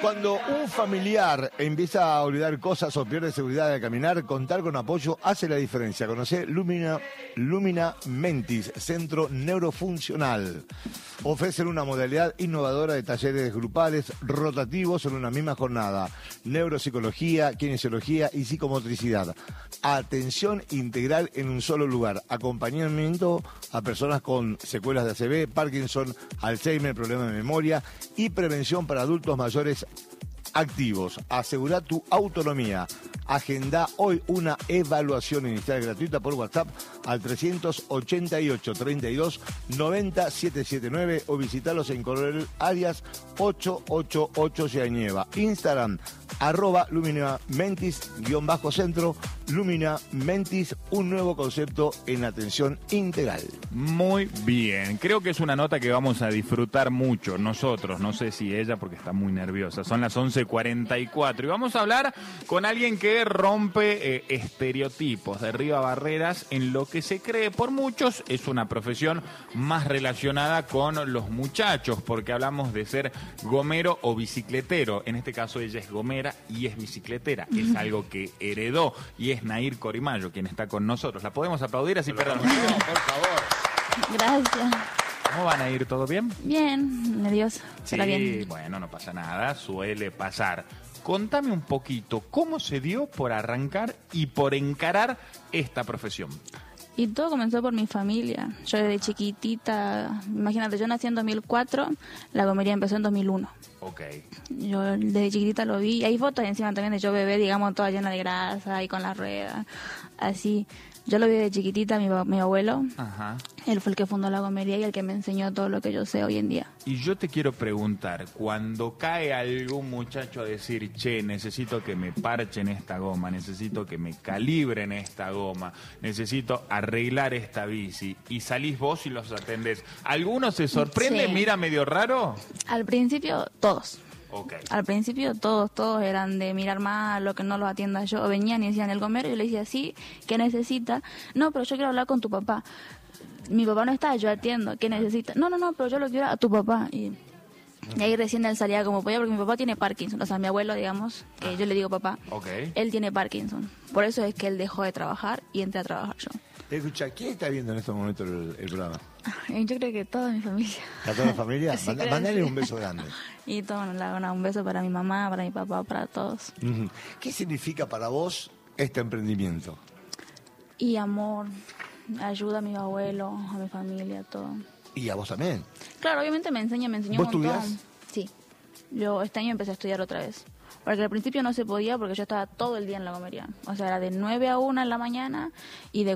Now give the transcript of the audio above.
Cuando un familiar empieza a olvidar cosas o pierde seguridad de caminar, contar con apoyo hace la diferencia. Conocé Lumina Mentis, Centro Neurofuncional. Ofrecen una modalidad innovadora de talleres grupales rotativos en una misma jornada. Neuropsicología, kinesiología y psicomotricidad. Atención integral en un solo lugar. Acompañamiento a personas con secuelas de ACV, Parkinson, Alzheimer, problemas de memoria y prevención para adultos mayores activos. Asegura tu autonomía. Agenda hoy una evaluación inicial gratuita por WhatsApp al 388 32 90 779 o visitalos en Coronel Arias 888 Ciañeva. Instagram @Lumina Mentis _centro. Lumina Mentis, un nuevo concepto en atención integral. Muy bien, creo que es una nota que vamos a disfrutar mucho nosotros, no sé si ella porque está muy nerviosa. Son las 11:44 y vamos a hablar con alguien que rompe estereotipos, derriba barreras en lo que se cree por muchos es una profesión más relacionada con los muchachos, porque hablamos de ser gomero o bicicletero. En este caso ella es gomera y es bicicletera, es algo que heredó y es Nair Corimayo quien está con nosotros. ¿La podemos aplaudir así? Perdón, por favor. Gracias. ¿Cómo van a ir? ¿Todo bien? Bien, nerviosa, Sí, pero bien. bueno, no pasa nada, suele pasar. Contame un poquito, ¿cómo se dio por arrancar y por encarar esta profesión? Y todo comenzó por mi familia. Yo desde chiquitita, imagínate, yo nací en 2004, la gomería empezó en 2001. Ok. Yo desde chiquitita lo vi, y hay fotos encima también de yo bebé, digamos, toda llena de grasa y con las ruedas, así. Yo lo vi de chiquitita, mi abuelo. Ajá. Él fue el que fundó la gomería y el que me enseñó todo lo que yo sé hoy en día. Y yo te quiero preguntar, cuando cae algún muchacho a decir, che, necesito que me parchen esta goma, necesito que me calibren esta goma, necesito arreglar esta bici, y salís vos y los atendés, ¿alguno se sorprende, Sí. mira medio raro? Al principio, todos. Okay. Al principio todos eran de mirar mal, lo que no los atienda yo. Venían y decían, el gomero, yo le decía, sí, ¿qué necesita? No, pero yo quiero hablar con tu papá. Mi papá no está, yo atiendo, ¿qué necesita? No, pero yo lo quiero a tu papá. Y ahí recién él salía como pollo, porque mi papá tiene Parkinson, o sea, mi abuelo, digamos, que yo le digo papá, Okay. él tiene Parkinson. Por eso es que él dejó de trabajar y entré a trabajar yo. Escucha, ¿quién está viendo en estos momentos el programa? Yo creo que toda mi familia. ¿A toda la familia? Sí, creo Mandale que sí. un beso grande. Y todo, un beso para mi mamá, para mi papá, para todos. Ujú. ¿Qué significa para vos este emprendimiento? Y amor, ayuda a mi abuelo, a mi familia, todo. Y a vos también. Claro, obviamente me enseñó ¿Vos un montón. estudiás? Sí. Yo este año empecé a estudiar otra vez. Porque al principio no se podía porque yo estaba todo el día en la gomería. O sea, era de 9 a 1 en la mañana y de